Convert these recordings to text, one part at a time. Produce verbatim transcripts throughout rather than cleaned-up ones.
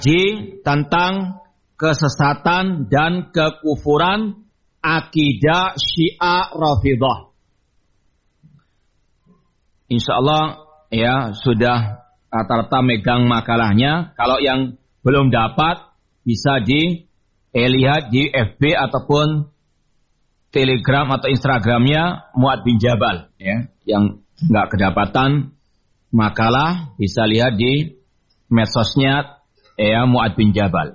tentang kesesatan dan kekufuran akidah Syiah Rafidhah. Insyaallah ya sudah rata-rata megang makalahnya. Kalau yang belum dapat bisa di eh, lihat di F B ataupun Telegram atau Instagramnya Muad bin Jabal ya. Yang nggak kedapatan makalah bisa lihat di medsosnya ya Muad bin Jabal.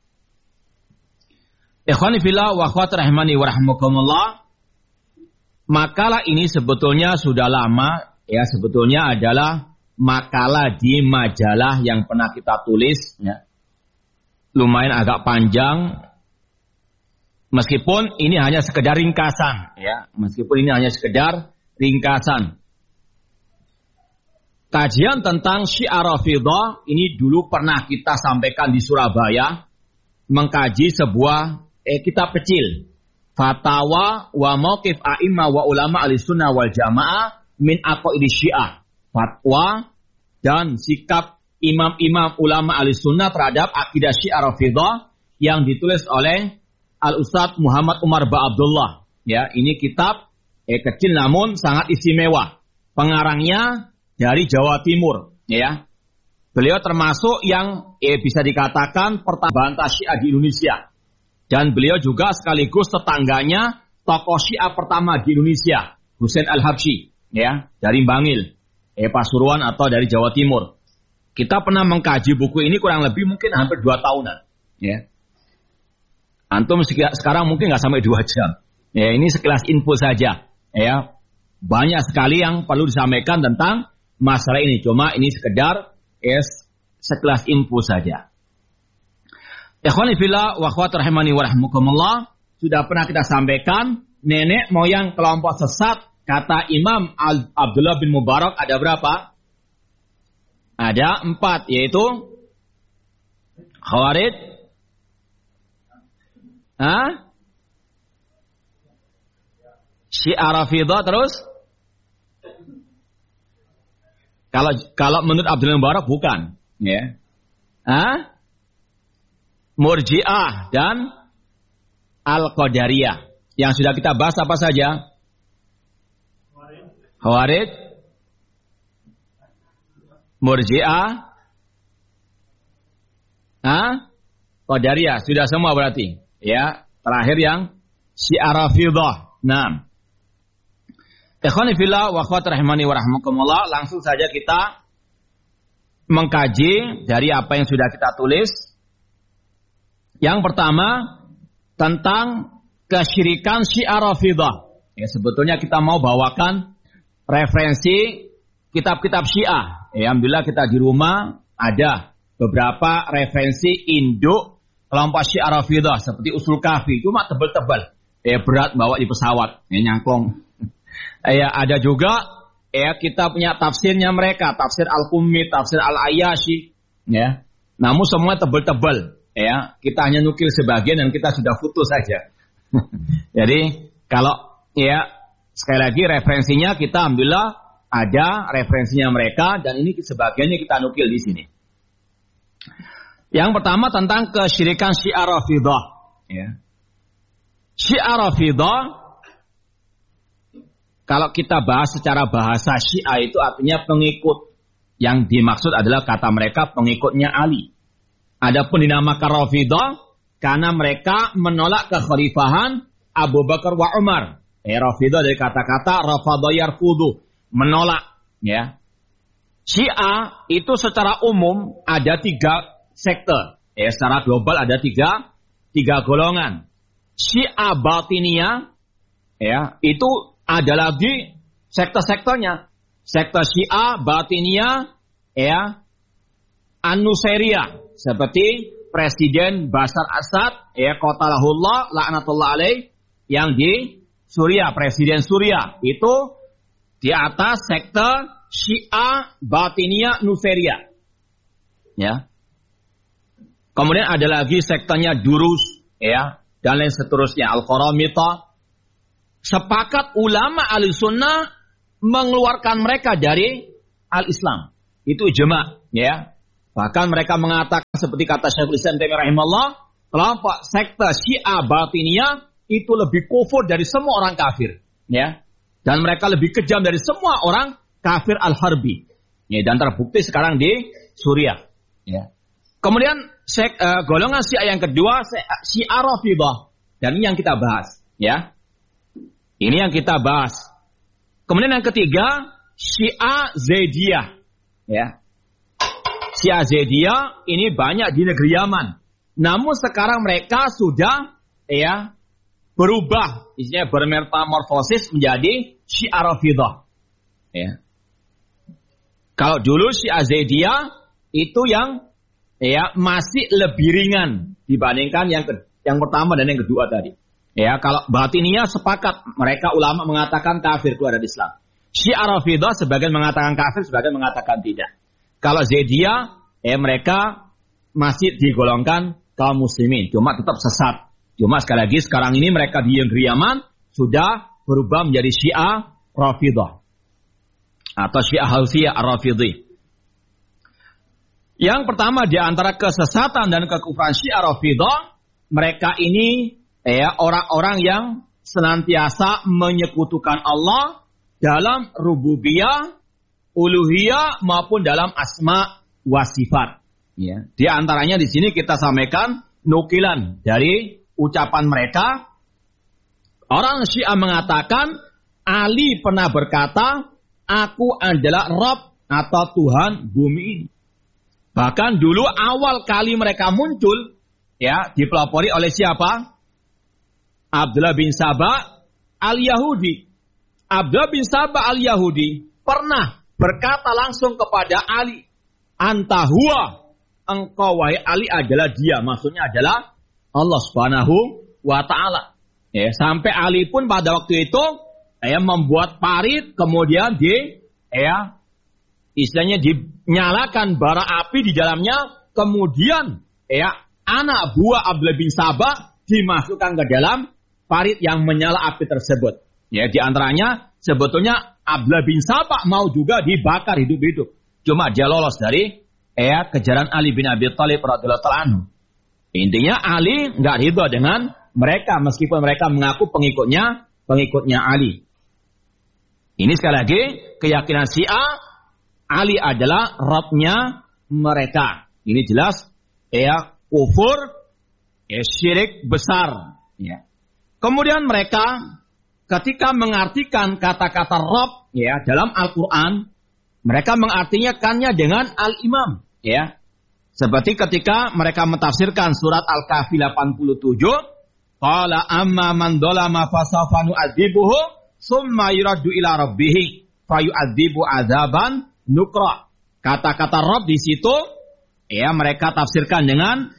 Ikhwani fillah wa akhwat rahimani wa rahmakumullah. Makalah ini sebetulnya sudah lama ya, sebetulnya adalah makalah di majalah yang pernah kita tulis ya. Lumayan agak panjang. Meskipun ini hanya sekedar ringkasan ya, meskipun ini hanya sekedar ringkasan. Kajian tentang Syiah Rafidhah ini dulu pernah kita sampaikan di Surabaya, mengkaji sebuah eh, kitab kecil, Fatawa wa Mauqif A'immah wa Ulama Ahlussunnah wal Jamaah min Aqaidi Syiah. Fatwa dan sikap imam-imam ulama Ahlussunnah terhadap akidah Syiah Rafidhah yang ditulis oleh Al-Ustadz Muhammad Umar Ba Abdullah. Ya, ini kitab eh, kecil namun sangat istimewa. Pengarangnya dari Jawa Timur, ya. Beliau termasuk yang eh, bisa dikatakan pertama bantah Syiah di Indonesia. Dan beliau juga sekaligus tetangganya tokoh Syiah pertama di Indonesia, Husain Al-Habsyi, ya, dari Bangil, eh, Pasuruan atau dari Jawa Timur. Kita pernah mengkaji buku ini kurang lebih mungkin hampir dua tahunan, ya. Antum sekarang mungkin nggak sampai dua jam. Ya, ini sekilas info saja, ya. Banyak sekali yang perlu disampaikan tentang masalah ini, cuma ini sekedar es sekelas info saja. Ikhwani fillah wa akhwat rahimani wa rahmakumullah, sudah pernah kita sampaikan nenek moyang kelompok sesat kata Imam Abdullah bin Mubarak ada berapa? Ada empat, yaitu Khawarij, Hah? Syiah Rafidhah, terus Kalau kalau menurut Abdullah Mubarak bukan, ya. Hah? Murji'ah dan Al-Qadariyah. Yang sudah kita bahas apa saja? Khawarij, Murji'ah, Hah? Qadariyah, sudah semua berarti. Ya, terakhir yang Syiah Rafidhah. Nah, Ikhwani fillah wa akhwat rahimani wa rahmakumullah, langsung saja kita mengkaji dari apa yang sudah kita tulis. Yang pertama tentang kesyirikan Syiah Rafidhah. Ya, sebetulnya kita mau bawakan referensi kitab-kitab Syiah. Ya, alhamdulillah kita di rumah ada beberapa referensi induk kelompok Syiah Rafidhah seperti Usul Kafi, cuma tebal-tebal. Ya, berat bawa di pesawat, ya, nyangklong. Ya, ada juga ya kita punya tafsirnya mereka, tafsir Al-Qummi, tafsir Al-Ayyashi, ya. Namun semua tebal-tebal, ya. Kita hanya nukil sebagian dan kita sudah foto saja. Jadi kalau ya sekali lagi referensinya kita alhamdulillah ada referensinya mereka dan ini sebagiannya kita nukil di sini. Yang pertama tentang kesyirikan Syiah Rafidhah, ya. Syiah Rafidhah, kalau kita bahas secara bahasa Syiah itu artinya pengikut. Yang dimaksud adalah kata mereka pengikutnya Ali. Adapun dinamakan Rafidhah karena mereka menolak kekhalifahan Abu Bakar wa Umar. Eh, Rafidhah dari kata-kata rafadha yarfudu, menolak, ya. Syiah itu secara umum ada tiga sektor. Eh, secara global ada tiga tiga golongan. Syiah Batiniyah, ya, itu ada lagi sektor-sektornya. Sektor Syiah Batiniyah, ya, An-Nusairiyah, seperti Presiden Bashar Assad, ya, qatalahullah laknatullah alaih, yang di Suriah, Presiden Suriah, itu di atas sektor Syiah Batiniyah Nusairiyah, ya. Kemudian ada lagi sektornya Durus, ya, dan lain seterusnya, Al-Qaramita. Sepakat ulama Ahlussunnah mengeluarkan mereka dari al-Islam. Itu ijma', ya. Bahkan mereka mengatakan seperti kata Syekhul Islam Taimiyah rahimahullah, kelompok sekte Syiah Batiniyah itu lebih kufur dari semua orang kafir, ya. Dan mereka lebih kejam dari semua orang kafir al-harbi. Ya, dan terbukti sekarang di Suriah, ya. Kemudian sek, uh, golongan Syiah yang kedua Syiah Rafidhah. Dan ini yang kita bahas, ya. Ini yang kita bahas. Kemudian yang ketiga Syiah Zaidiyah, ya. Syiah Zaidiyah ini banyak di negeri Yaman. Namun sekarang mereka sudah ya berubah, istilahnya bermetamorfosis menjadi Syiah Rafidhah. Ya. Kalau dulu Syiah Zaidiyah itu yang ya masih lebih ringan dibandingkan yang ke, yang pertama dan yang kedua tadi. Ya, kalau Batiniyah sepakat, mereka ulama mengatakan kafir keluar dari Islam. Syiah Rafidhah sebagian mengatakan kafir, sebagian mengatakan tidak. Kalau Zaidiyah, eh mereka masih digolongkan kaum muslimin, cuma tetap sesat. Cuma sekali lagi sekarang ini mereka di negeri Yaman sudah berubah menjadi Syiah Rafidhah atau Syiah Houthiyah Ar-Rafidhi. Yang pertama di antara kesesatan dan kekufuran Syiah Rafidhah, mereka ini ya orang-orang yang senantiasa menyekutukan Allah dalam rububiyah, uluhiyah maupun dalam asma wa sifat. Ya. Di antaranya di sini kita sampaikan nukilan dari ucapan mereka. Orang Syiah mengatakan Ali pernah berkata, aku adalah Rabb atau Tuhan bumi ini. Bahkan dulu awal kali mereka muncul, ya dipelopori oleh siapa? Abdullah bin Sabah al-Yahudi. Abdullah bin Sabah al-Yahudi pernah berkata langsung kepada Ali, anta huwa, engkau wahai Ali adalah dia, maksudnya adalah Allah Subhanahu wa taala. Ya, sampai Ali pun pada waktu itu ya membuat parit, kemudian di ya istilahnya dinyalakan bara api di dalamnya, kemudian ya anak buah Abdullah bin Sabah dimasukkan ke dalam parit yang menyala api tersebut. Ya, di antaranya sebetulnya Abdullah bin Sabah mau juga dibakar hidup-hidup. Cuma dia lolos dari ya kejaran Ali bin Abi Thalib radhiyallahu ta'ala anhu. Intinya Ali enggak ridha dengan mereka meskipun mereka mengaku pengikutnya pengikutnya Ali. Ini sekali lagi keyakinan Syiah, Ali adalah Rabbnya mereka. Ini jelas ya kufur, ya syirik besar. Ya. Kemudian mereka ketika mengartikan kata-kata Rabb ya dalam Al-Quran, mereka mengartikannya dengan Al-Imam. Ya. Seperti ketika mereka mentafsirkan surat Al-Kahfi delapan puluh tujuh, qala amma man dzalama fasawfa nu'adzibuhu tsumma yuraddu ila rabbih fayu'adzibu adzaban nukra. Kata-kata Rabb di situ ya mereka tafsirkan dengan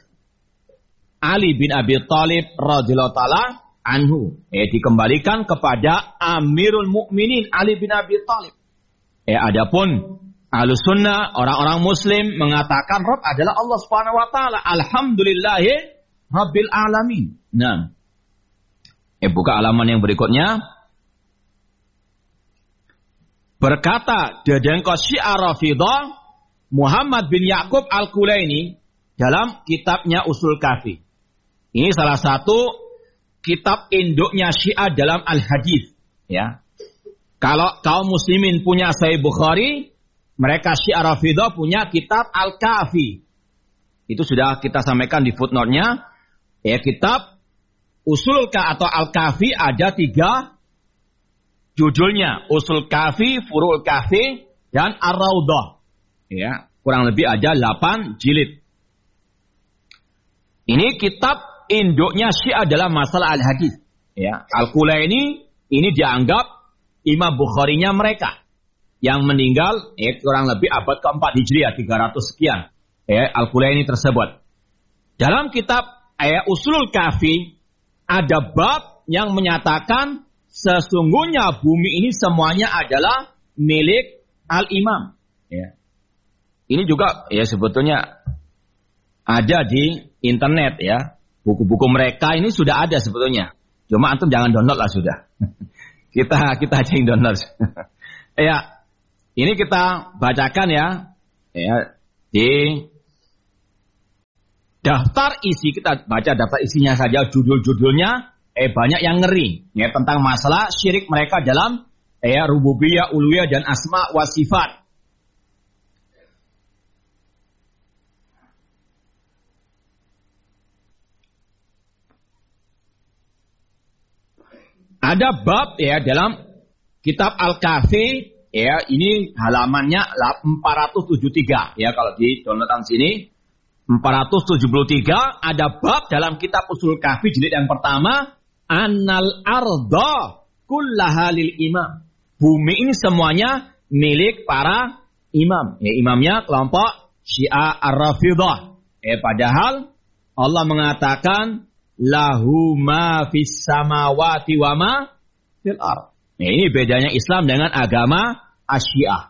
Ali bin Abi Thalib radhiyallahu taala anhu, ya dikembalikan kepada Amirul Mukminin Ali bin Abi Thalib. Ya adapun Ahlus Sunnah, orang-orang Muslim mengatakan Rabb adalah Allah Subhanahu wa taala. Alhamdulillahi Rabbil alamin. Nah. Eh buka halaman yang berikutnya. Berkata Dadengko Syiah Rafidhah Muhammad bin Ya'qub Al-Kulaini dalam kitabnya Usul Kafi. Ini salah satu kitab induknya Syiah dalam Al-Hadis, ya. Kalau kaum muslimin punya Sahih Bukhari, mereka Syiah Rafidhah punya kitab Al-Kafi. Itu sudah kita sampaikan di footnote-nya. Ya, kitab Usul Ka atau Al-Kafi ada tiga judulnya. Usul Kafi, Furul Kafi, dan Ar-Raudhah. Ya, kurang lebih ada delapan jilid. Ini kitab induknya Syiah dalam masalah Al-Hadis. Ya, Al-Kulaini ini dianggap Imam Bukharinya mereka. Yang meninggal ya, kurang lebih abad keempat Hijriah, tiga ratus sekian. Ya, Al-Kulaini tersebut. Dalam kitab ya, Usulul Kafi, ada bab yang menyatakan sesungguhnya bumi ini semuanya adalah milik Al-Imam. Ya. Ini juga ya sebetulnya ada di internet ya. Buku-buku mereka ini sudah ada sebetulnya. Cuma antum jangan download lah sudah. kita kita aja yang download. Ya. Ini kita bacakan ya, ya di daftar isi, kita baca daftar isinya saja, judul-judulnya, eh banyak yang ngeri ya tentang masalah syirik mereka dalam eh rububiyah, uluhiyah dan asma wa sifat. Ada bab ya dalam kitab Al-Kahfi ya, ini halamannya empat ratus tujuh puluh tiga ya, kalau di downloadan sini empat ratus tujuh puluh tiga ada bab dalam kitab Ushul Kahfi jilid yang pertama, annal arda kullaha lil imam. Bumi ini semuanya milik para imam. Ya, imamnya kelompok Syiah Ar-Rafidhah. Eh padahal Allah mengatakan lahu ma fis samawati wa ma fil ardh. Nah, ini bedanya Islam dengan agama Asy-Syiah.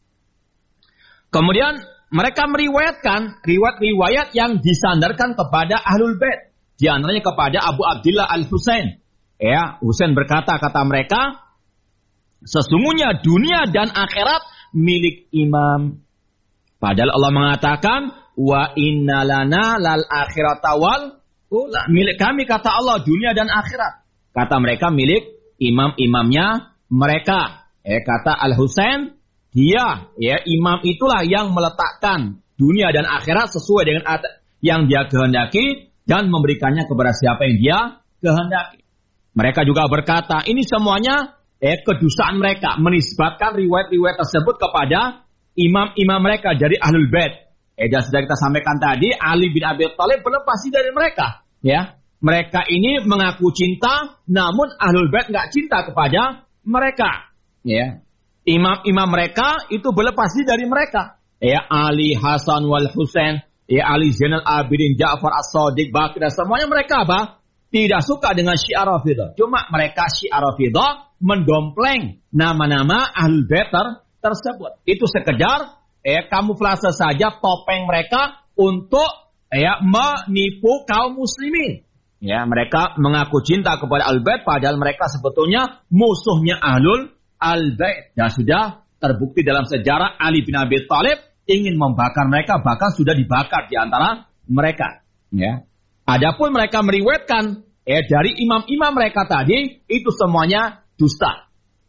Kemudian mereka meriwayatkan riwayat-riwayat yang disandarkan kepada Ahlul Bait. Di antaranya kepada Abu Abdillah Al-Husain. Ya, Husain berkata, kata mereka, sesungguhnya dunia dan akhirat milik imam. Padahal Allah mengatakan, wa inna lana lal akhirata wal ula. Milik kami, kata Allah, dunia dan akhirat. Kata mereka milik imam-imamnya mereka. Eh, kata Al-Husain, dia, ya imam itulah yang meletakkan dunia dan akhirat sesuai dengan yang dia kehendaki dan memberikannya kepada siapa yang dia kehendaki. Mereka juga berkata, ini semuanya eh, kedustaan mereka, menisbatkan riwayat-riwayat tersebut kepada imam-imam mereka dari Ahlul Bait. Eh, dan sudah kita sampaikan tadi, Ali bin Abi Thalib berlepas dari mereka. Ya, mereka ini mengaku cinta, namun Ahlul Bait nggak cinta kepada mereka. Ya, imam-imam mereka itu berlepas diri dari mereka. Ya, Ali, Hasan wal Husain, ya Ali Zainal Abidin, Ja'far As-Shadiq, Bakir, semuanya mereka apa? Tidak suka dengan Syiah Rafidhah. Cuma mereka Syiah Rafidhah mendompleng nama-nama Ahlul Bait tersebut. Itu sekedar ya kamuflase saja topeng mereka untuk ya menipu kaum muslimin. Ya, mereka mengaku cinta kepada Ahlul Bait padahal mereka sebetulnya musuhnya Ahlul Al-Bait. Dan sudah terbukti dalam sejarah Ali bin Abi Thalib ingin membakar mereka, bahkan sudah dibakar di antara mereka. Ya. Adapun mereka meriwayatkan eh dari imam-imam mereka tadi itu semuanya dusta.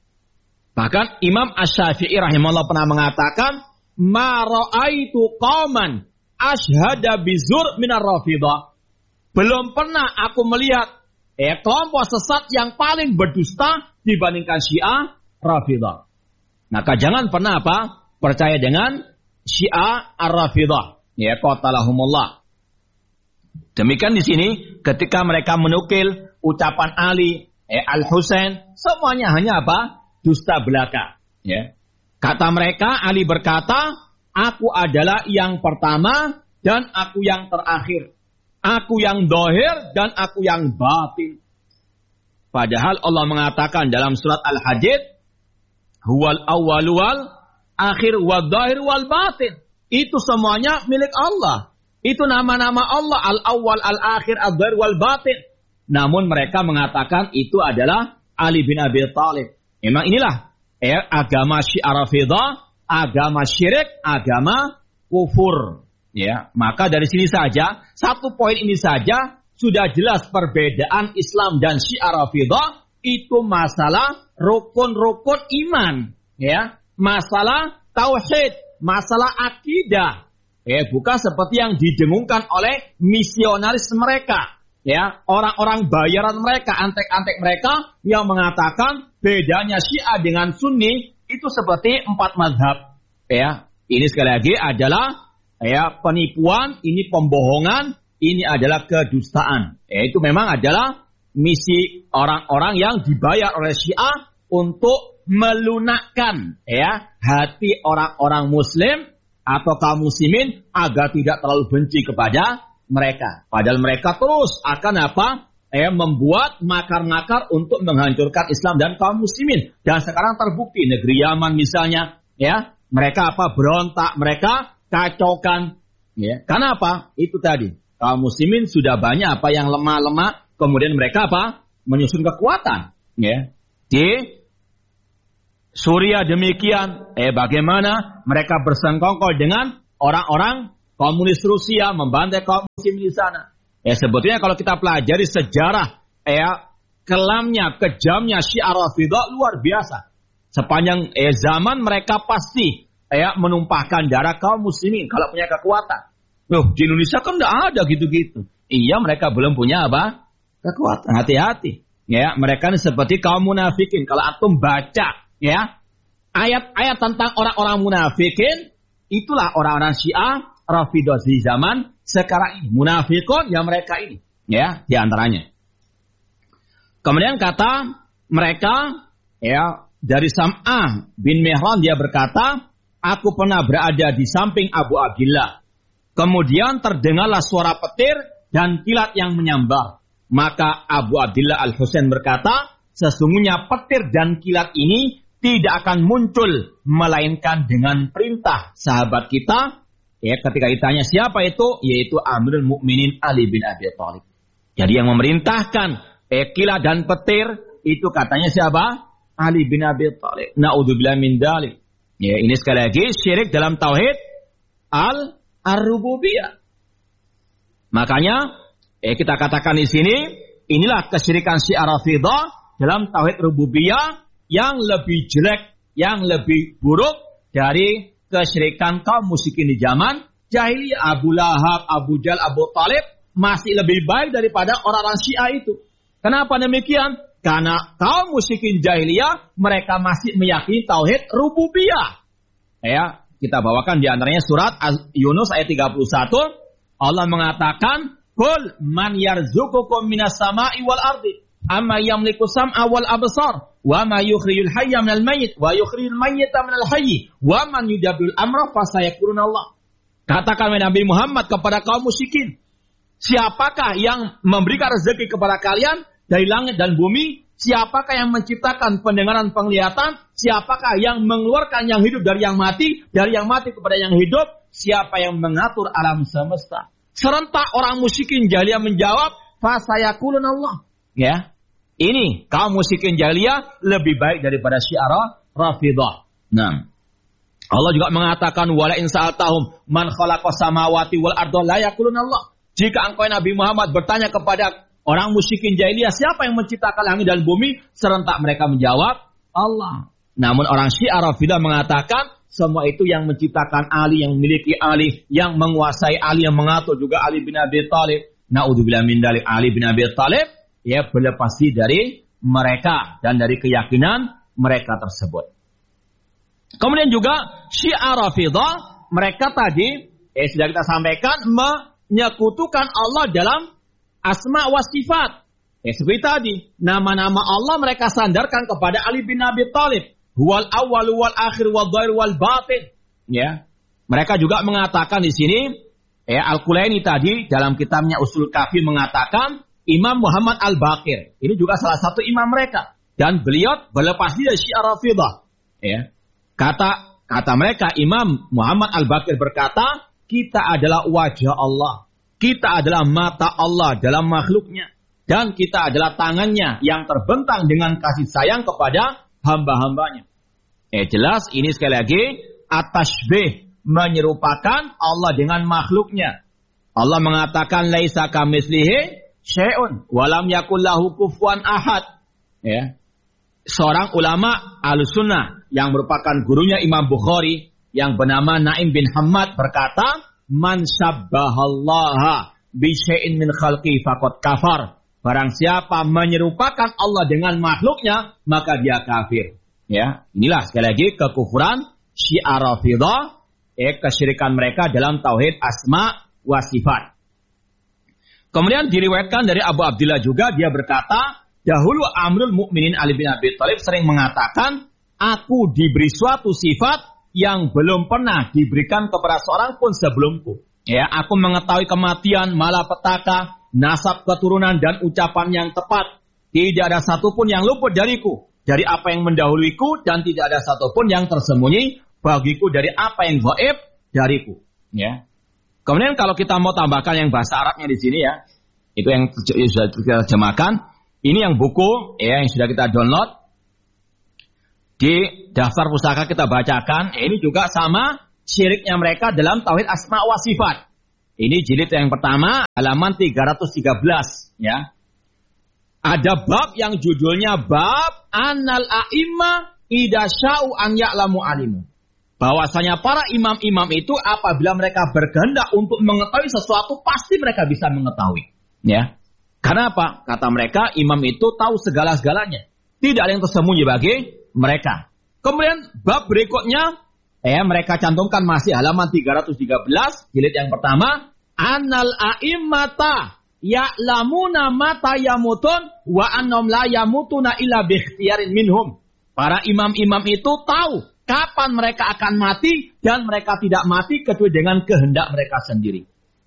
Bahkan Imam Asy-Syafi'i rahimahullah pernah mengatakan, "Ma ra'aitu qauman asyhada bizur minar Rafidhah." Belum pernah aku melihat eh kelompok sesat yang paling berdusta dibandingkan Syiah Rafidhah. Maka jangan pernah apa? Percaya dengan Syiah Ar-Rafidhah. Ya, qatalahumullah. Demikian di sini ketika mereka menukil ucapan Ali, eh, Al-Husain, semuanya hanya apa? Dusta belaka. Ya. Kata mereka, Ali berkata, aku adalah yang pertama dan aku yang terakhir. Aku yang dohir dan aku yang batin. Padahal Allah mengatakan dalam surat Al-Hadid, huwal awwal wal akhir wal dohir wal batin. Itu semuanya milik Allah. Itu nama-nama Allah, al-awwal, al-akhir, al-dohir wal batin. Namun mereka mengatakan itu adalah Ali bin Abi Thalib. Memang inilah eh, agama Syiah Rafidhah, agama syirik, agama kufur. Ya, maka dari sini saja, satu poin ini saja sudah jelas perbedaan Islam dan Syiah Rafidhah itu masalah rukun-rukun iman, ya, masalah tauhid, masalah akidah. Ya, bukan seperti yang didengungkan oleh misionaris mereka, ya, orang-orang bayaran mereka, antek-antek mereka yang mengatakan bedanya Syiah dengan Sunni itu seperti empat mazhab. Ya, ini sekali lagi adalah ya penipuan, ini pembohongan, ini adalah kedustaan. Ya, itu memang adalah misi orang-orang yang dibayar oleh Syiah untuk melunakkan ya hati orang-orang Muslim atau kaum muslimin agar tidak terlalu benci kepada mereka. Padahal mereka terus akan apa? Ya, membuat makar-makar untuk menghancurkan Islam dan kaum muslimin. Dan sekarang terbukti negeri Yaman misalnya, ya mereka apa? Berontak, mereka kacaukan. Ya, karena apa? Itu tadi kaum muslimin sudah banyak apa yang lemah-lemah, kemudian mereka apa? Menyusun kekuatan. Ya, di Suriah demikian, eh bagaimana mereka bersengkongkol dengan orang-orang komunis Rusia membantai kaum muslim di sana. Ya sebetulnya kalau kita pelajari sejarah ya kelamnya, kejamnya Syiah Rafidhah luar biasa. Sepanjang eh, zaman mereka pasti ya menumpahkan darah kaum muslimin kalau punya kekuatan. Loh, di Indonesia kan enggak ada gitu-gitu. Iya, mereka belum punya apa? Kekuatan. Hati-hati. Ya, mereka ini seperti kaum munafikin. Kalau antum baca ya ayat-ayat tentang orang-orang munafikin, itulah orang-orang Syiah Rafidhah di zaman sekarang ini. Munafikun ya mereka ini. Ya, di antaranya. Kemudian kata mereka, ya dari Sam'ah bin Mihran dia berkata, aku pernah berada di samping Abu Abdillah. Kemudian terdengarlah suara petir dan kilat yang menyambar. Maka Abu Abdillah Al-Husain berkata, sesungguhnya petir dan kilat ini tidak akan muncul melainkan dengan perintah sahabat kita. Ya, ketika ditanya siapa itu, yaitu Amirul Mukminin Ali bin Abi Thalib. Jadi yang memerintahkan Eh, kilat dan petir itu katanya siapa? Ali bin Abi Thalib. Na'udzubillah min dzalik. Ya, ini sekali lagi syirik dalam tauhid al ar-rububiyah. Makanya eh, kita katakan di sini inilah kesyirikan Syiah Rafidhah dalam tauhid rububiyah yang lebih jelek, yang lebih buruk dari kesyirikan kaum musyrikin di zaman jahiliyah. Abu Lahab, Abu Jahal, Abu Thalib masih lebih baik daripada orang-orang Syiah itu. Kenapa demikian? Karena kaum musyrikin jahiliyah mereka masih meyakini tauhid rububiyah. Ya, kita bawakan di antaranya surat Yunus ayat tiga puluh satu. Allah mengatakan, "Qul man yarzuqukum minas sama'i wal ardi, amma yamliku sam'a wal absar, wa ma yukhrijul hayya minal mayyit, wa yukhrijul mayyita minal hayy, wa man yudabbirul amra fasayaquluna Allah." Katakan Nabi Muhammad kepada kaum musyrikin, siapakah yang memberikan rezeki kepada kalian dari langit dan bumi? Siapakah yang menciptakan pendengaran penglihatan? Siapakah yang mengeluarkan yang hidup dari yang mati? Dari yang mati kepada yang hidup? Siapa yang mengatur alam semesta? Serentak orang musyrikin jahiliyah menjawab, fasayaqulun Allah. Ya, ini kaum musyrikin jahiliyah lebih baik daripada Syiah Rafidhah. Nah, Allah juga mengatakan, wala in sa'altahum man khalaqas samawati wal arda la yaqulun Allah. Jika engkau Nabi Muhammad bertanya kepada orang musyrikin jahiliyah, siapa yang menciptakan langit dan bumi? Serentak mereka menjawab, Allah. Namun orang Syiah Rafidhah mengatakan, semua itu yang menciptakan Ali, yang memiliki Ali, yang menguasai Ali, yang mengatur juga Ali bin Abi Thalib. Na'udzubillah min dzalik. Ali bin Abi Thalib, ya berlepas diri dari mereka dan dari keyakinan mereka tersebut. Kemudian juga Syiah Rafidhah, mereka tadi, eh sudah kita sampaikan, menyekutukan Allah dalam asma wa sifat. Ya, seperti tadi, nama-nama Allah mereka sandarkan kepada Ali bin Abi Thalib. Huwal awwal wal akhir wal dhahir wal batin. Ya. Mereka juga mengatakan di sini, ya, Al-Kulaini tadi dalam kitabnya Usul Kafi mengatakan Imam Muhammad Al-Baqir. Ini juga salah satu imam mereka dan beliau berlepas diri dari Syiah Rafidhah. Ya. Kata kata mereka, Imam Muhammad Al-Baqir berkata, kita adalah wajah Allah. Kita adalah mata Allah dalam makhluknya. Dan kita adalah tangannya yang terbentang dengan kasih sayang kepada hamba-hambanya. Eh jelas ini sekali lagi at-tashbih, menyerupakan Allah dengan makhluknya. Allah mengatakan laisa kamitslihi syai'un wa lam yakul lahu kufuwan ahad. Ya. Seorang ulama Ahlussunnah yang merupakan gurunya Imam Bukhari yang bernama Naim bin Hammad berkata, man syabbahallaha bi syai'in min khalqi faqad kafar. Barang siapa menyerupakan Allah dengan makhluknya, maka dia kafir. Ya, inilah sekali lagi kekufuran Syiah Rafidhah, eh, kesyirikan mereka dalam tauhid asma wa sifat. Kemudian diriwayatkan dari Abu Abdillah juga, dia berkata, dahulu Amirul Mukminin Ali bin Abi Thalib sering mengatakan, aku diberi suatu sifat yang belum pernah diberikan kepada seorang pun sebelumku. Ya, aku mengetahui kematian, malapetaka, nasab keturunan dan ucapan yang tepat. Tidak ada satupun yang luput dariku dari apa yang mendahuluiku, dan tidak ada satupun yang tersembunyi bagiku dari apa yang gaib dariku. Ya. Kemudian kalau kita mau tambahkan yang bahasa Arabnya di sini ya, itu yang sudah kita terjemahkan. Ini yang buku ya yang sudah kita download di daftar pustaka kita bacakan. Ini juga sama syiriknya mereka dalam tauhid asma wa sifat. Ini jilid yang pertama, halaman tiga ratus tiga belas, ya. Ada bab yang judulnya bab Annal A'imma idza sya'u an ya'lamu alimu. Bahwasanya para imam-imam itu apabila mereka berkehendak untuk mengetahui sesuatu, pasti mereka bisa mengetahui. Ya. Karena apa? Kata mereka, imam itu tahu segala-segalanya. Tidak ada yang tersembunyi bagi mereka. Kemudian bab berikutnya, eh, mereka cantumkan masih halaman tiga ratus tiga belas, jilid yang pertama. Annal a'immata ya'lamuna mata yamutun wa annam la yamutuna illa biikhtiyarin minhum. Para imam-imam itu tahu kapan mereka akan mati dan mereka tidak mati kecuali dengan kehendak mereka sendiri.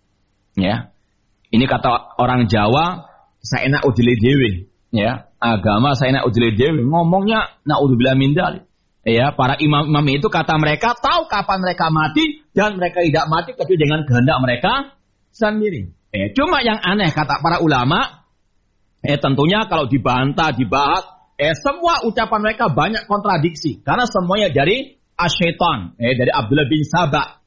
Ya. Ini kata orang Jawa, saya enak ujili dewe. Ya, agama saya enak ujili dewe. Ngomongnya naudzubillah min dzalik. Ya, para imam-imam itu kata mereka tahu kapan mereka mati dan mereka tidak mati kecuali dengan kehendak mereka sendiri. Eh, cuma yang aneh kata para ulama, eh tentunya kalau dibantah, dibahas, Eh semua ucapan mereka banyak kontradiksi karena semuanya dari asyaitan, eh dari Abdullah bin Sabah.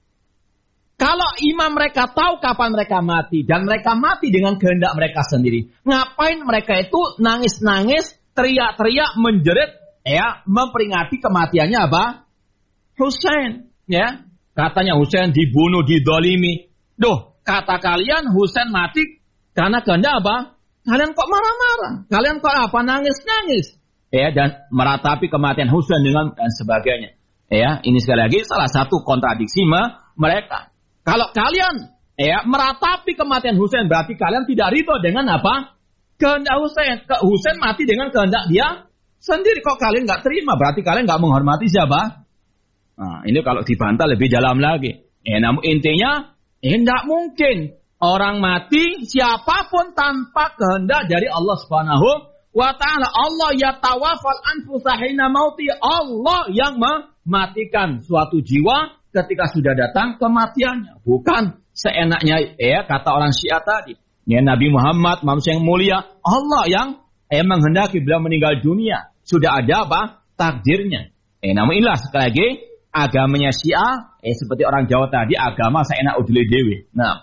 Kalau imam mereka tahu kapan mereka mati dan mereka mati dengan kehendak mereka sendiri, ngapain mereka itu nangis-nangis, teriak-teriak, menjerit, ya, memperingati kematiannya apa? Husain, ya. Katanya Husain dibunuh, didolimi. Duh, kata kalian Husain mati karena kehendak apa? Kalian kok marah-marah? Kalian kok apa? Nangis-nangis. Ya, dan meratapi kematian Husain dengan dan sebagainya. Ya, ini sekali lagi salah satu kontradiksi mereka. Kalau kalian ya meratapi kematian Husain, berarti kalian tidak ridho dengan apa? Kehendak Husain. Ke Husain mati dengan kehendak dia sendiri. Kok kalian nggak terima? Berarti kalian nggak menghormati siapa? Nah, ini kalau dibantah lebih dalam lagi. Ya, namun intinya, ini tidak mungkin. Orang mati siapapun tanpa kehendak dari Allah Subhanahu wa ta'ala. Allah yatawafal anfusa hina mauti. Allah yang mematikan suatu jiwa ketika sudah datang kematiannya. Bukan seenaknya ya kata orang Syiah tadi. Ya, Nabi Muhammad manusia yang mulia. Allah yang eh, menghendaki beliau meninggal dunia. Sudah ada apa? Takdirnya. Eh, namun inilah sekali lagi agamanya Syiah. Eh, seperti orang Jawa tadi, agama seenak udule dewe. Nah.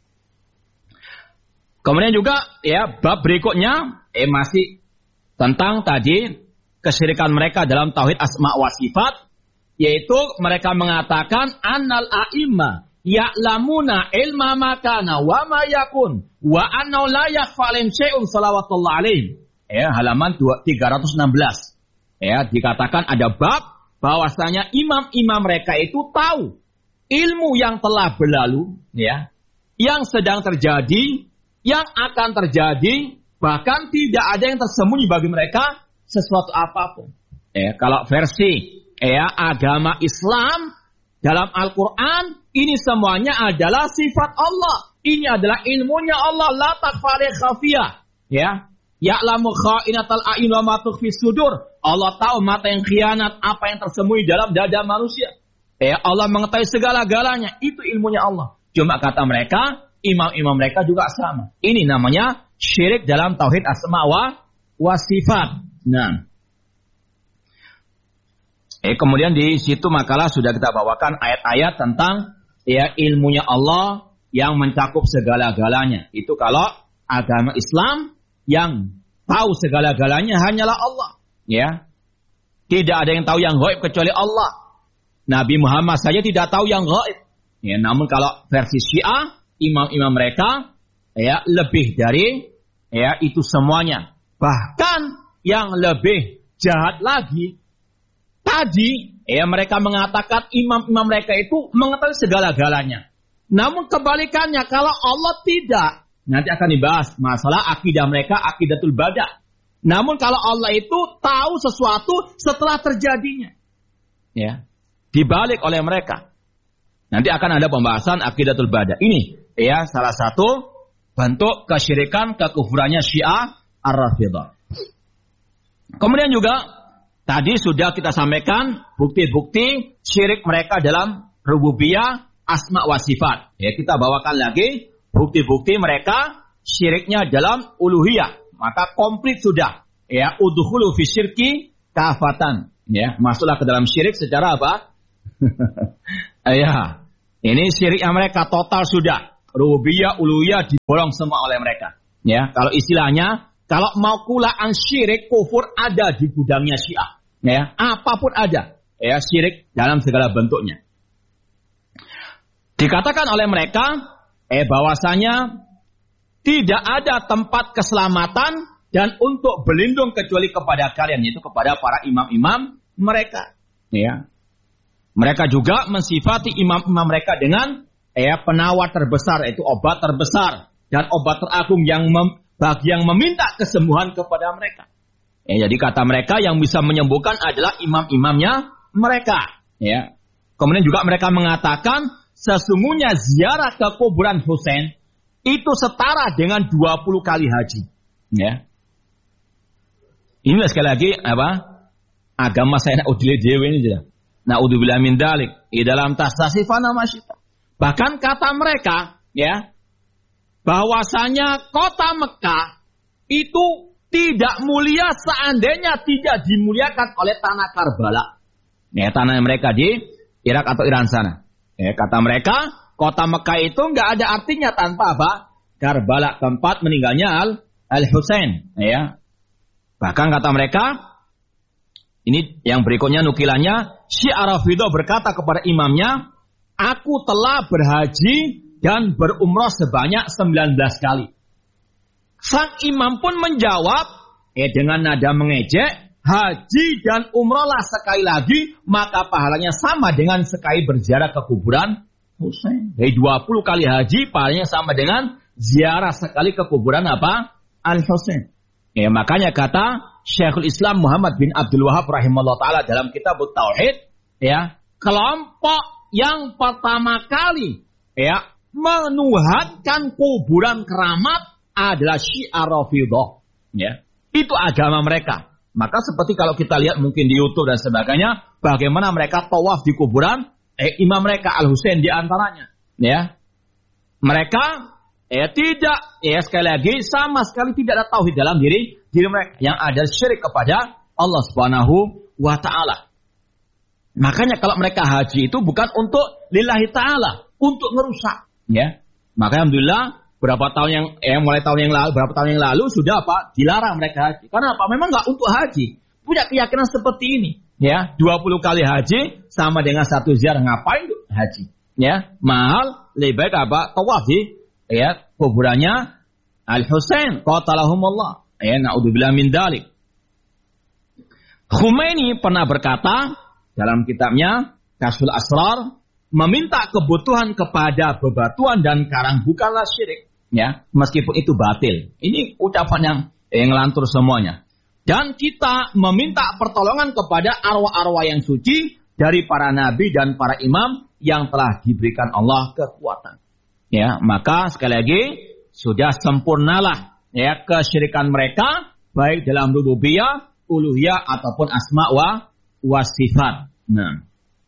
Kemudian juga ya bab berikutnya eh masih tentang tadi kesyirikan mereka dalam tauhid asma wa sifat, yaitu mereka mengatakan annal a'imma ya'lamuna ilma makana wa ma yakun wa anna la yakhfa alayhim syai'un salawatullah alaihim. Ya, halaman tiga ratus enam belas. Ya, dikatakan ada bab bahwasanya imam-imam mereka itu tahu ilmu yang telah berlalu, ya, yang sedang terjadi, yang akan terjadi, bahkan tidak ada yang tersembunyi bagi mereka sesuatu apapun. Ya, kalau versi ya agama Islam dalam Al-Quran, ini semuanya adalah sifat Allah. Ini adalah ilmunya Allah, la takhfa khafiyah. Ya, ya'lamu kha'inatal a'yun wa ma tukhfi sudur. Allah tahu mata yang khianat, apa yang tersembunyi dalam dada manusia. Ya, Allah mengetahui segala-galanya. Itu ilmunya Allah. Cuma kata mereka, imam-imam mereka juga sama. Ini namanya syirik dalam tauhid asma wa, wa sifat. Nah, eh, kemudian di situ makalah sudah kita bawakan ayat-ayat tentang ya ilmunya Allah yang mencakup segala-galanya. Itu kalau agama Islam yang tahu segala-galanya hanyalah Allah. Ya, tidak ada yang tahu yang gaib kecuali Allah. Nabi Muhammad saja tidak tahu yang gaib. Ya, namun kalau versi Syiah, imam-imam mereka ya lebih dari ya itu semuanya. Bahkan yang lebih jahat lagi, tadi ya mereka mengatakan imam-imam mereka itu mengetahui segala-galanya. Namun kebalikannya, kalau Allah tidak, nanti akan dibahas masalah akidah mereka, akidatul badah. Namun kalau Allah itu tahu sesuatu setelah terjadinya, ya dibalik oleh mereka. Nanti akan ada pembahasan akidatul badah. Ini ya salah satu bentuk kesyirikan, kekufurannya Syiah Ar-Rafidhah. Kemudian juga tadi sudah kita sampaikan bukti-bukti syirik mereka dalam rububiyah, asma wa sifat. Ya, kita bawakan lagi bukti-bukti mereka syiriknya dalam uluhiyah. Maka komplit sudah. Ya, udkhulu fi syirki kafatan. Ya, masuklah ke dalam syirik secara apa? Ya, ini syiriknya mereka total sudah. Rububiyah, uluhiyah dibolong semua oleh mereka. Ya, kalau istilahnya, kalau mau kulaan syirik, kufur ada di gudangnya Syiah. Ya, apapun ada. Ya, syirik dalam segala bentuknya. Dikatakan oleh mereka, eh bahwasanya tidak ada tempat keselamatan dan untuk berlindung kecuali kepada kalian, yaitu kepada para imam-imam mereka. Ya. Mereka juga mensifati imam-imam mereka dengan ya, penawar terbesar, yaitu obat terbesar dan obat teragung yang mem, bagi yang meminta kesembuhan kepada mereka. Ya, jadi kata mereka yang bisa menyembuhkan adalah imam-imamnya mereka. Ya. Kemudian juga mereka mengatakan sesungguhnya ziarah ke kuburan Husain itu setara dengan dua puluh kali haji. Ya. Ini sekali lagi apa? Agama saya nak udile dewe ini sudah. Na'udzubillah min dalik. Di dalam tasasifana masyita. Bahkan kata mereka, ya, bahwasanya kota Mekah itu tidak mulia seandainya tidak dimuliakan oleh tanah Karbala. Ya, tanah mereka di Irak atau Iran sana. Ya, kata mereka, kota Mekah itu nggak ada artinya tanpa apa? Karbala, tempat meninggalnya Al Al-Husain. Ya. Bahkan kata mereka, ini yang berikutnya nukilannya, Syiah Rafidah berkata kepada imamnya, aku telah berhaji dan berumrah sebanyak sembilan belas kali. Sang imam pun menjawab, eh dengan nada mengejek, haji dan umrahlah sekali lagi, maka pahalanya sama dengan sekali berziarah ke kuburan Husain. Dari dua puluh kali haji, pahalanya sama dengan ziarah sekali ke kuburan apa? Al-Husain. Ya, makanya kata Syekhul Islam Muhammad bin Abdul Wahab rahimahullah ta'ala dalam kitab Tauhid, ya, kelompok yang pertama kali ya menuhankan kuburan keramat adalah Syiah Rafidah. Ya. Itu agama mereka. Maka seperti kalau kita lihat mungkin di YouTube dan sebagainya, bagaimana mereka tawaf di kuburan eh, imam mereka Al-Husain di antaranya. Ya. Mereka ya tidak, ya sekali lagi sama sekali tidak ada tauhid dalam diri diri mereka, yang ada syirik kepada Allah Subhanahu wa taala. Makanya kalau mereka haji itu bukan untuk lillahi taala, untuk ngerusak, ya. Maka alhamdulillah berapa tahun yang eh, mulai tahun yang lalu, berapa tahun yang lalu sudah apa? Dilarang mereka haji. Karena apa? Memang enggak untuk haji. Punya keyakinan seperti ini, ya. dua puluh kali haji sama dengan satu ziarah, ngapain tuh haji? Ya, mahal, lebih baik apa? Tawaf di ya kuburannya Al-Husain qatalahumullah. Ya, na'udzubillah min dzalik. Khomeini pernah berkata dalam kitabnya Kashful Asrar, meminta kebutuhan kepada bebatuan dan karang bukanlah syirik, ya, meskipun itu batil. Ini ucapan yang yang ngelantur semuanya. Dan kita meminta pertolongan kepada arwah-arwah yang suci dari para nabi dan para imam yang telah diberikan Allah kekuatan. Ya, maka sekali lagi sudah sempurnalah ya kesyirikan mereka baik dalam rububiyah, uluhiyah ataupun asma wa wasifat. Nah,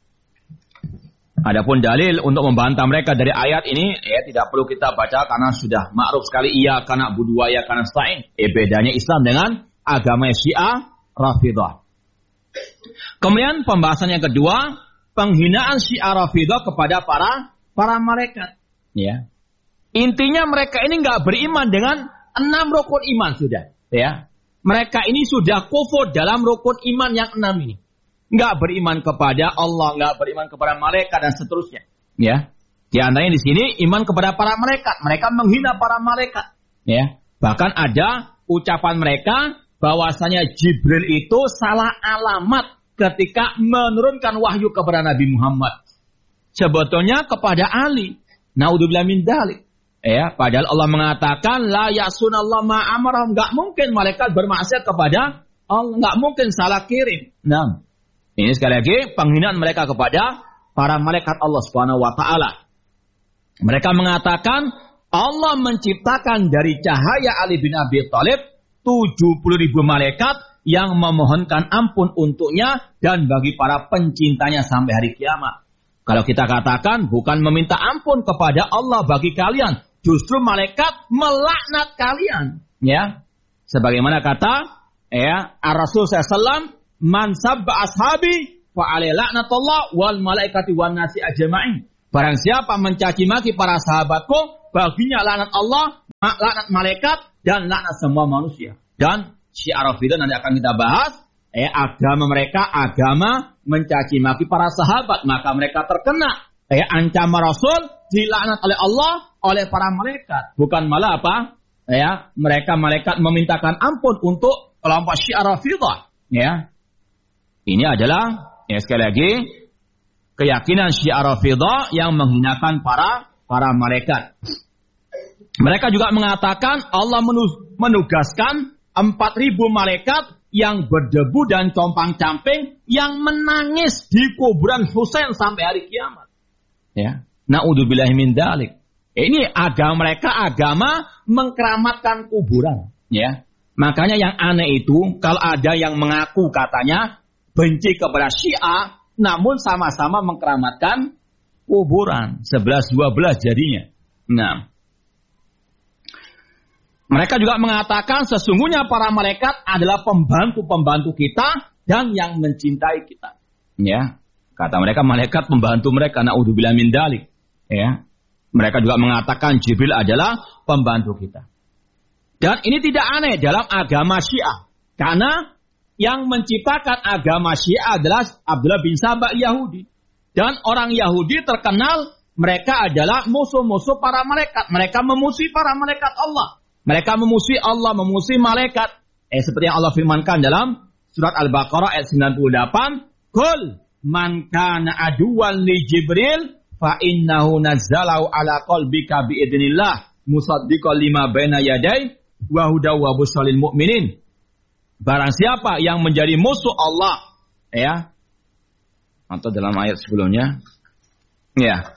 adapun dalil untuk membantah mereka dari ayat ini ya tidak perlu kita baca karena sudah ma'ruf sekali, iya karena budua ya karena stain. Eh bedanya Islam dengan agama Syiah Rafidah. Kemudian pembahasan yang kedua, penghinaan Syiah Rafidah kepada para para malaikat. Ya. Intinya mereka ini nggak beriman dengan enam rukun iman sudah. Ya. Mereka ini sudah kufur dalam rukun iman yang enam ini. Nggak beriman kepada Allah, nggak beriman kepada malaikat dan seterusnya. Ya. Di antaranya di sini iman kepada para malaikat. Mereka menghina para malaikat. Ya. Bahkan ada ucapan mereka bahwasanya Jibril itu salah alamat ketika menurunkan wahyu kepada Nabi Muhammad. Sebetulnya kepada Ali. Naudzubillah min dzalik. Ya, padahal Allah mengatakan la ya'sunallahu ma amarahum, enggak mungkin malaikat bermaksiat kepada Allah, enggak mungkin salah kirim. Nah, ini sekali lagi penghinaan mereka kepada para malaikat Allah Subhanahu wa taala. Mereka mengatakan Allah menciptakan dari cahaya Ali bin Abi Thalib tujuh puluh ribu malaikat yang memohonkan ampun untuknya dan bagi para pencintanya sampai hari kiamat. Kalau kita katakan bukan meminta ampun kepada Allah bagi kalian, justru malaikat melaknat kalian. Ya, sebagaimana kata ya Ar-Rasul sallallahu alaihi wasallam, man sabba ashabi fa alaihi laknatullah wal malaikati wan nasi ajma'in. Barang siapa mencaci maki para sahabatku, baginya laknat Allah, laknat malaikat dan laknat semua manusia. Dan Syiah Rafidah nanti akan kita bahas, eh agama mereka agama mencaci maki para sahabat, maka mereka terkena eh ancaman Rasul, dilaknat oleh Allah, oleh para malaikat. Bukan malah apa? Ya, mereka malaikat memintakan ampun untuk kelompok Syiah Rafidah. Ya, ini adalah ya sekali lagi keyakinan Syiah Rafidah yang menghinakan para para malaikat. Mereka juga mengatakan Allah menugaskan empat ribu malaikat yang berdebu dan compang-camping yang menangis di kuburan Husain sampai hari kiamat. Ya, naudzubillahi min dzalik. Ini agama mereka agama mengkeramatkan kuburan. Ya, makanya yang aneh itu kalau ada yang mengaku katanya benci kepada Syiah, namun sama-sama mengkeramatkan kuburan. sebelas dua belas jadinya. Nah, mereka juga mengatakan sesungguhnya para malaikat adalah pembantu-pembantu kita dan yang mencintai kita. Ya, kata mereka malaikat pembantu mereka. Naudzubillah min dzalik. Ya, mereka juga mengatakan Jibril adalah pembantu kita. Dan ini tidak aneh dalam agama Syiah, karena yang menciptakan agama Syiah adalah Abdullah bin Sabah Yahudi. Dan orang Yahudi terkenal mereka adalah musuh-musuh para malaikat. Mereka memusuhi para malaikat Allah. Mereka memusuhi Allah, memusuhi malaikat. Eh, seperti yang Allah firmankan dalam surat Al-Baqarah ayat sembilan puluh delapan. Qul man kana aduwwan li Jibril fa innahu nazzalahu ala qalbika bi idznillah musaddiqan lima baina yadayhi wa hudaw wa busyral lil mu'minin. Barang siapa yang menjadi musuh Allah, ya, atau dalam ayat sebelumnya, ya,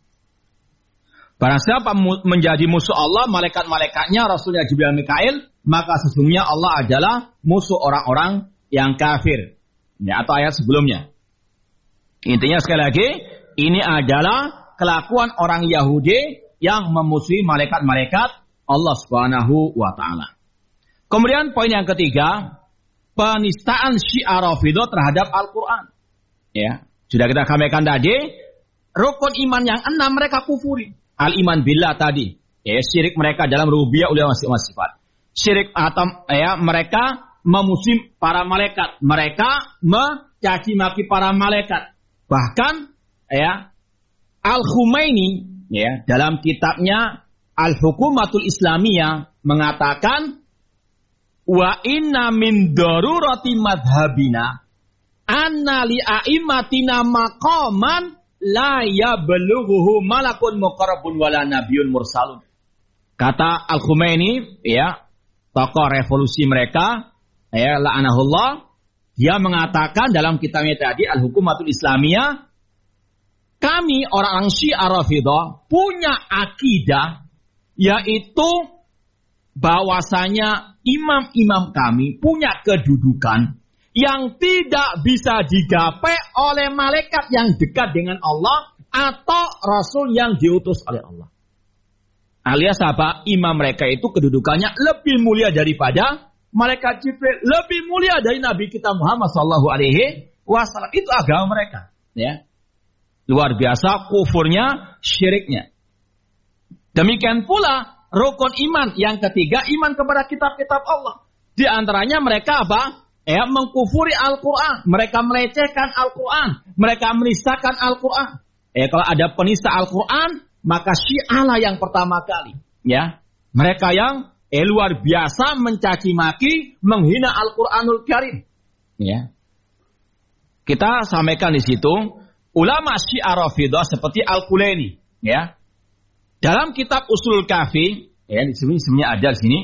barang siapa menjadi musuh Allah, malaikat-malaikatnya, Rasulnya Jibril Mikail, maka sesungguhnya Allah adalah musuh orang-orang yang kafir. Ya, atau ayat sebelumnya. Intinya sekali lagi, ini adalah kelakuan orang Yahudi yang memusuhi malaikat-malaikat Allah Subhanahu wa taala. Kemudian poin yang ketiga, penistaan Syiah Rafidah terhadap Al-Qur'an. Ya, sudah kita sampaikan tadi, rukun iman yang enam mereka kufuri. Al-iman billah tadi, ya, syirik mereka dalam rububiyah ulama sifat. Syirik atau ya mereka memusuhi para malaikat, mereka mencaci maki para malaikat. Bahkan ya Al-Khumaini ya dalam kitabnya Al-Hukumatul Islamiyah mengatakan wa inna min darurati madhabina anna li a'immatina maqaman la yablughuhu malakun muqarrabun wala nabiyyun mursalun. Kata Al-Khumaini ya, tokoh revolusi mereka ya la'anahullah, dia mengatakan dalam kitabnya tadi Al-Hukumatul Islamiyah, kami orang Syiah Rafidah punya akidah yaitu bahwasanya imam-imam kami punya kedudukan yang tidak bisa digapai oleh malaikat yang dekat dengan Allah atau Rasul yang diutus oleh Allah. Alias apa? Imam mereka itu kedudukannya lebih mulia daripada malaikat Jibril, lebih mulia dari Nabi kita Muhammad Sallallahu Alaihi Wasallam. Itu agama mereka. Ya, luar biasa kufurnya, syiriknya. Demikian pula rukun iman yang ketiga, iman kepada kitab-kitab Allah. Di antaranya mereka apa? Ya, mengkufuri Al-Quran. Mereka melecehkan Al-Quran. Mereka menistakan Al-Quran. Ya, kalau ada penista Al-Quran, maka Syiah lah yang pertama kali. Ya, mereka yang eh, luar biasa mencaci maki, menghina Al-Quranul Karim. Ya, kita sampaikan di situ ulama Syiah Rafidah seperti Al-Kulaini. Ya, dalam kitab Ushulul Kafi, ya di sini sebenarnya ada di sini.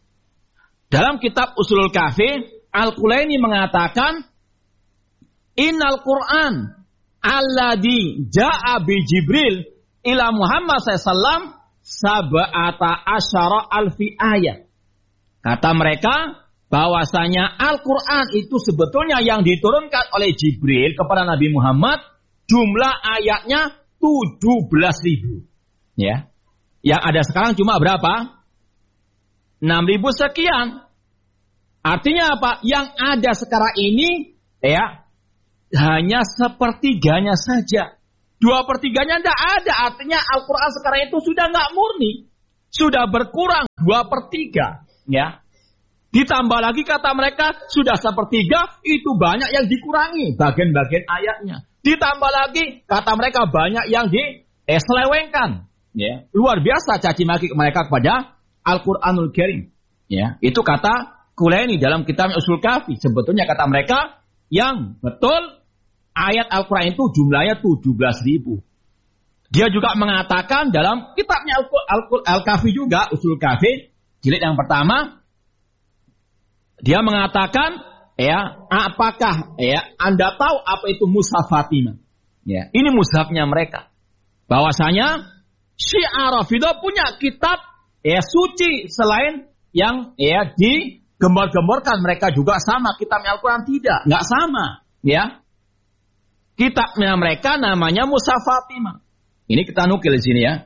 Dalam kitab Ushulul Kafi, Al-Kulaini mengatakan Innal Qur'an alladhi ja'a bi Jibril ila Muhammad sallallahu alaihi wasallam sab'ata asyara alfi ayat. Kata mereka bahwasanya Al-Qur'an itu sebetulnya yang diturunkan oleh Jibril kepada Nabi Muhammad jumlah ayatnya tujuh belas ribu. Ya. Yang ada sekarang cuma berapa? enam ribu sekian. Artinya apa? Yang ada sekarang ini ya hanya sepertiganya saja. Dua pertiganya tidak ada. Artinya Al-Quran sekarang itu sudah nggak murni. Sudah berkurang dua per tiga. Ya. Ditambah lagi kata mereka sudah sepertiga, itu banyak yang dikurangi bagian-bagian ayatnya. Ditambah lagi kata mereka banyak yang diselewengkan. Ya. Luar biasa caci maki mereka kepada Al-Quranul Karim. Ya. Itu kata Kulaini dalam kitabnya Ushul Kafi. Sebetulnya kata mereka yang betul ayat Al-Quran itu jumlahnya tujuh belas ribu. Dia juga mengatakan dalam kitabnya Al-Kafi juga, Ushul Kafi, jilid yang pertama, dia mengatakan, ya, apakah ya Anda tahu apa itu mushaf Fatimah? Ya, ini mushafnya mereka. Bahwasanya Syiah Rafidah punya kitab ya suci selain yang ya digembar-gemborkan, mereka juga sama kitabnya Al-Quran tidak, nggak sama, ya. Kitabnya mereka namanya Mushaf Fatimah. Ini kita nukil di sini ya.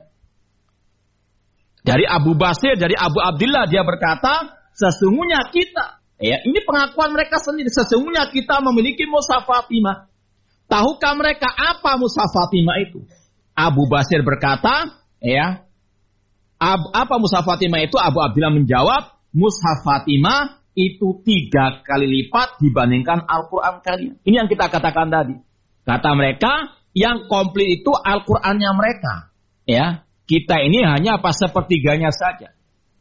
Dari Abu Basir, dari Abu Abdillah dia berkata, sesungguhnya kita, ya ini pengakuan mereka sendiri, sesungguhnya kita memiliki Mushaf Fatimah. Tahukah mereka apa Mushaf Fatimah itu? Abu Basir berkata, ya, ab, apa Mushaf Fatimah itu? Abu Abdillah menjawab, Mushaf Fatimah itu tiga kali lipat dibandingkan Al-Quran Karim. Ini yang kita katakan tadi. Kata mereka, yang komplit itu Al-Qur'annya mereka. Ya, kita ini hanya apa sepertiganya saja.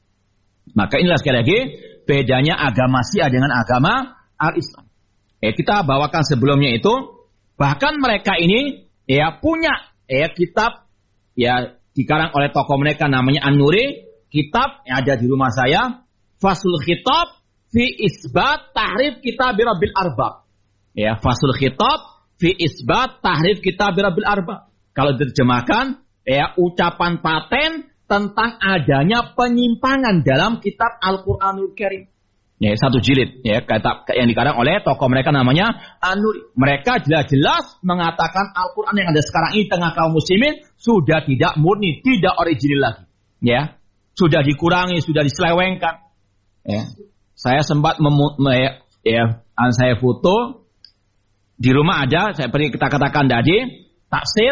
Maka inilah sekali lagi bedanya agama Syiah dengan agama Al-Islam. Eh, kita bawakan sebelumnya itu, bahkan mereka ini ya punya ya kitab ya dikarang oleh tokoh mereka namanya An-Nuri, kitab yang ada di rumah saya, Faslul Khitab fi Isbat Tahrif Kitab Rabbil Arbab. Ya, Faslul Khitab fi isbat tahrif kitab Rabbil Arbab. Kalau diterjemahkan, ya ucapan paten tentang adanya penyimpangan dalam kitab Al-Quranul Karim. Ya, satu jilid ya kata yang dikarang oleh tokoh mereka namanya An-Nuri. Mereka jelas-jelas mengatakan Al-Quran yang ada sekarang ini tengah kaum muslimin sudah tidak murni, tidak original lagi. Ya, sudah dikurangi, sudah diselewengkan. Ya. Saya sempat memu- ya, ya saya foto di rumah ada, saya pernah kita katakan tadi, tafsir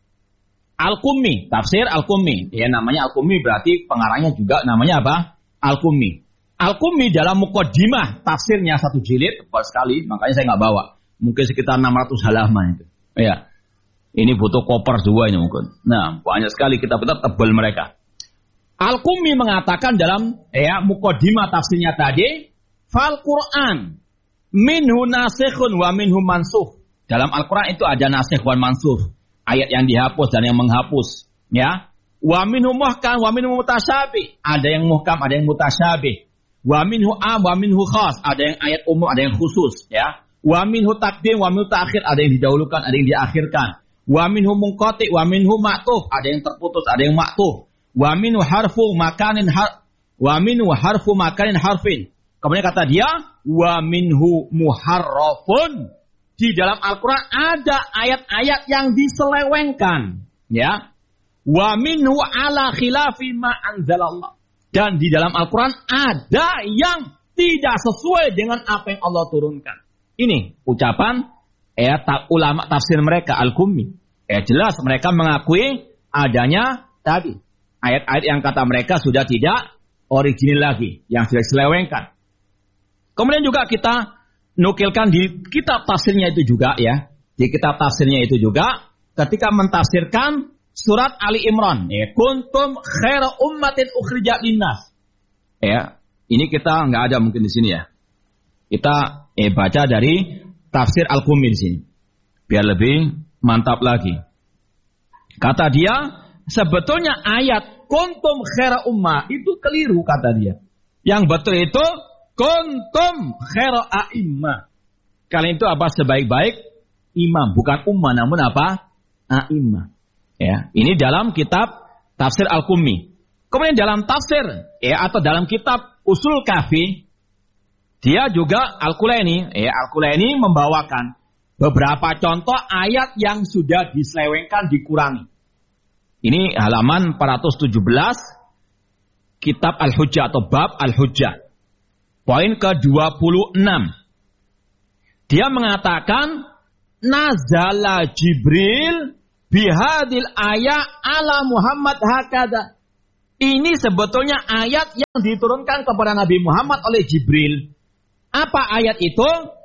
Al-Qummi, tafsir Al-Qummi. Ya namanya Al-Qummi berarti pengarangnya juga namanya apa? Al-Qummi. Al-Qummi dalam muqaddimah tafsirnya satu jilid, tebal sekali, makanya saya nggak bawa. Mungkin sekitar enam ratus halaman itu. Ya. Ini butuh koper dua ini mungkin. Nah, banyak sekali kitab-kitab tebal mereka. Al-Qummi mengatakan dalam ya muqaddimah tafsirnya tadi, fal Qur'an minhu nasikhun wa minhu mansukh. Dalam Al-Quran itu ada nasikh wa mansukh. Ayat yang dihapus dan yang menghapus. Ya. Wa minhu muhkam wa minhu mutasyabih. Ada yang muhkam, ada yang mutasyabih. Wa minhu am wa minhu khas. Ada yang ayat umum, ada yang khusus. Ya. Wa minhu taqdim wa minhu ta'khir. Ada yang didahulukan, ada yang diakhirkan. Wa minhu munqati wa minhu ma'tuf. Ada yang terputus, ada yang ma'tuf. Wa minhu harfu makanin har wa minhu harfu makanin harfin. Kemudian kata dia, wa minhu muharrafun. Di dalam Al-Quran ada ayat-ayat yang diselewengkan. Ya. Wa minhu ala khilafi ma anzalallah. Dan di dalam Al-Quran ada yang tidak sesuai dengan apa yang Allah turunkan. Ini ucapan ya, ulama tafsir mereka, Al-Qummi. Ya, jelas mereka mengakui adanya tadi. Ayat-ayat yang kata mereka sudah tidak original lagi. Yang sudah diselewengkan. Kemudian juga kita nukilkan di kitab tafsirnya itu juga ya. Di kitab tafsirnya itu juga ketika mentafsirkan surat Ali Imran. Ya, kuntum khaira ummatin ukhrijat linnas. Ya, ini kita nggak ada mungkin di sini ya. Kita eh, baca dari tafsir Al-Qummi di sini. Biar lebih mantap lagi. Kata dia, sebetulnya ayat kuntum khaira ummah itu keliru kata dia. Yang betul itu kuntum khaira a'immah. Kalian itu apa? Sebaik-baik imam, bukan ummah namun apa? A'immah. Ya, ini dalam kitab tafsir Al-Qummi. Kemudian dalam tafsir ya atau dalam kitab Ushul Kafi dia juga Al-Kulaini, ya Al-Kulaini membawakan beberapa contoh ayat yang sudah diselewengkan, dikurangi. Ini halaman empat ratus tujuh belas kitab Al-Hujjah atau bab Al-Hujjah. Poin ke dua puluh enam. Dia mengatakan nazala Jibril bihadil ayat ala Muhammad hakada. Ini sebetulnya ayat yang diturunkan kepada Nabi Muhammad oleh Jibril. Apa ayat itu?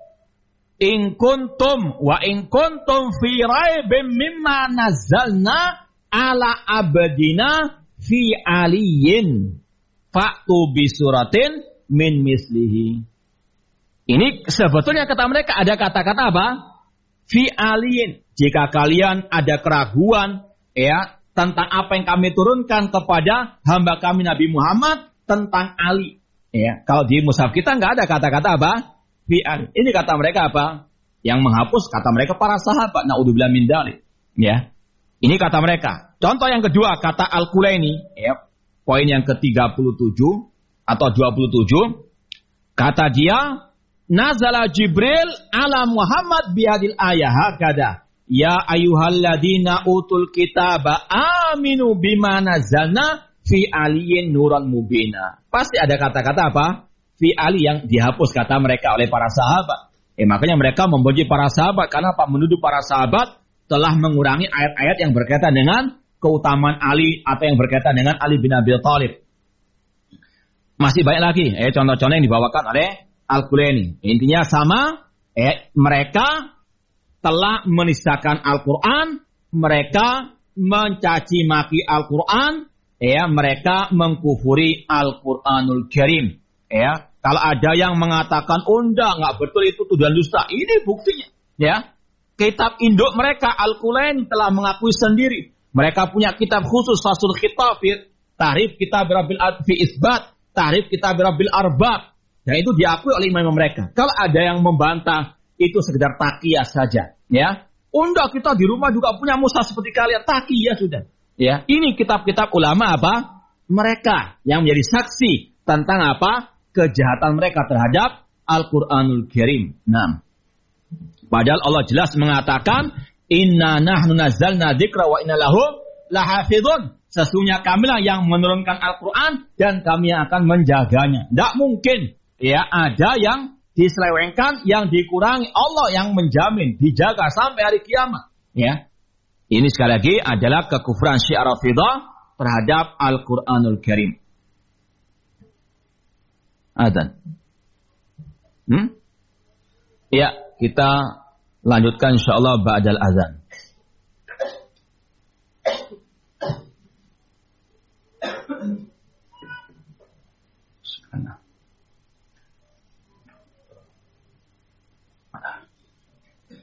In kuntum wa in kuntum fi raibim mimma nazzalna ala abdina fi aliyin fa'tu bi suratin min mislihi. Ini sebetulnya kata mereka ada kata-kata apa? Fi aliyin. Jika kalian ada keraguan ya tentang apa yang kami turunkan kepada hamba kami Nabi Muhammad tentang Ali. Ya, kalau di mushaf kita nggak ada kata-kata apa? Fi ali. Ini kata mereka apa? Yang menghapus kata mereka para sahabat. Naudzubillah min dzalik. Ya. Ini kata mereka. Contoh yang kedua kata Al-Kulaini, ya. Poin yang ke tiga puluh tujuh atau dua puluh tujuh. Kata dia, nazala Jibril ala Muhammad bihadil ayah hakada. Ya ayyuhalladzina utul kitaba aminu bima nazzalna fi aliyin nuran mubina. Pasti ada kata-kata apa? Fi ali yang dihapus kata mereka oleh para sahabat. Eh makanya mereka memuji para sahabat karena apa? Menuduh para sahabat telah mengurangi ayat-ayat yang berkaitan dengan keutamaan Ali atau yang berkaitan dengan Ali bin Abi Thalib. Masih banyak lagi eh contoh-contoh yang dibawakan oleh Al-Kulaini. Intinya sama, eh mereka telah menistakan Al-Quran, mereka mencaci maki Al-Quran, ya, mereka mengkufuri Al-Quranul Karim. Ya, kalau ada yang mengatakan, oh enggak, enggak betul itu tuduhan dusta, ini buktinya. Ya, kitab induk mereka Al-Kulaini telah mengakui sendiri. Mereka punya kitab khusus, Fasul Khitab, Tahrif Kitab Rabbil Fi Isbat, Tahrif Kitab Rabbil Arbab. Dan itu diakui oleh imam mereka. Kalau ada yang membantah, itu sekedar takiyah saja. Ya, unda kita di rumah juga punya mushaf seperti kalian, takiyah sudah. Ya, ini kitab-kitab ulama apa? Mereka yang menjadi saksi tentang apa? Kejahatan mereka terhadap Al-Quranul Karim. Nah, padahal Allah jelas mengatakan, Inna nahnu nazzalna dzikra wa inna lahu lahafidhun. Sesungguhnya kamilah yang menurunkan Al-Quran dan kami akan menjaganya. Tidak mungkin ya ada yang diselewengkan, yang dikurangi. Allah yang menjamin, dijaga sampai hari kiamat. Ya, ini sekali lagi adalah kekufuran Syiah Rafidah terhadap Al-Quranul Karim. Adzan. Hmm? Ya, kita lanjutkan insyaallah ba'dal azan.